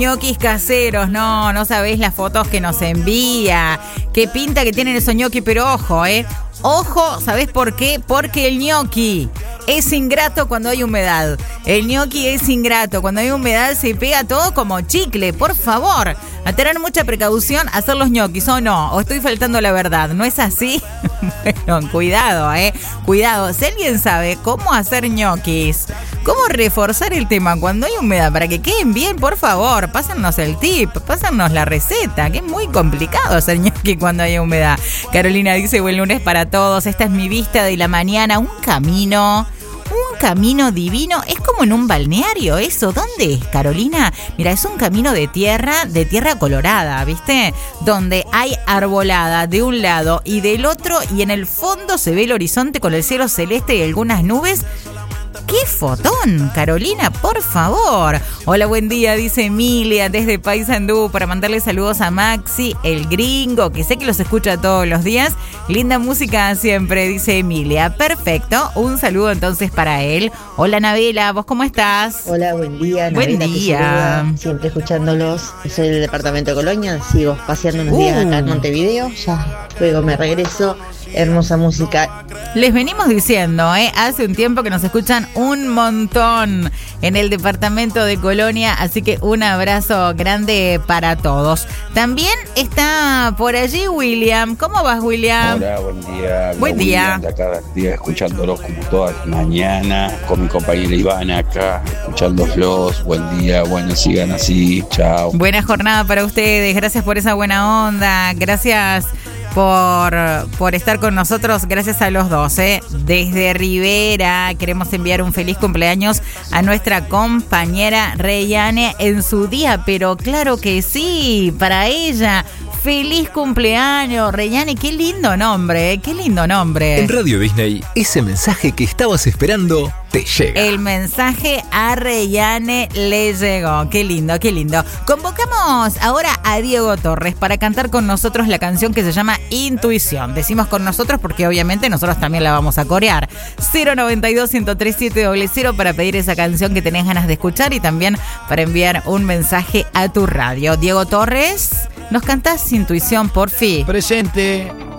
ñoquis caseros, no sabés las fotos que nos envía. Qué pinta que tienen esos ñoquis, pero ojo, Ojo, ¿sabés por qué? Porque el ñoqui es ingrato cuando hay humedad. El ñoqui es ingrato. Cuando hay humedad se pega todo como chicle. Por favor, a tener mucha precaución hacer los ñoquis, ¿o no? ¿O estoy faltando la verdad? ¿No es así? Bueno, cuidado, Cuidado. Si alguien sabe cómo hacer ñoquis, cómo reforzar el tema cuando hay humedad para que queden bien, por favor, pásennos el tip, pásennos la receta, que es muy complicado hacer ñoqui cuando hay humedad. Carolina dice, buen lunes para todos. Esta es mi vista de la mañana. Un camino divino. Es como en un balneario eso. ¿Dónde es, Carolina? Mira, es un camino de tierra colorada, ¿viste? Donde hay arbolada de un lado y del otro, y en el fondo se ve el horizonte con el cielo celeste y algunas nubes. ¡Qué fotón, Carolina, por favor! Hola, buen día, dice Emilia desde Paysandú, para mandarle saludos a Maxi, el gringo, que sé que los escucha todos los días. Linda música siempre, dice Emilia. Perfecto, un saludo entonces para él. Hola, Nabela, ¿vos cómo estás? Hola, buen día. Buen Nabela, día. Siempre escuchándolos. Soy del departamento de Colonia, sigo paseando unos días acá en Montevideo. Ya luego me regreso. Hermosa música. Les venimos diciendo, hace un tiempo que nos escuchan un montón en el departamento de Colonia, así que un abrazo grande para todos. También está por allí William. ¿Cómo vas, William? Hola, buen día. Buen día. De acá, escuchándolos como todas las mañanas, con mi compañera Ivana acá, escuchándolos. Buen día, bueno, sigan así. Chao. Buena jornada para ustedes. Gracias por esa buena onda. Gracias por estar con nosotros, gracias a los dos, Desde Rivera queremos enviar un feliz cumpleaños a nuestra compañera Reyane en su día, pero claro que sí, para ella. ¡Feliz cumpleaños, Reyane! ¡Qué lindo nombre! ¡Qué lindo nombre! En Radio Disney, ese mensaje que estabas esperando te llega. El mensaje a Reyane le llegó. ¡Qué lindo, qué lindo! Convocamos ahora a Diego Torres para cantar con nosotros la canción que se llama Intuición. Decimos con nosotros porque obviamente nosotros también la vamos a corear. 092-103-700 para pedir esa canción que tenés ganas de escuchar y también para enviar un mensaje a tu radio. Diego Torres, ¿nos cantás Intuición, por fin? Presente.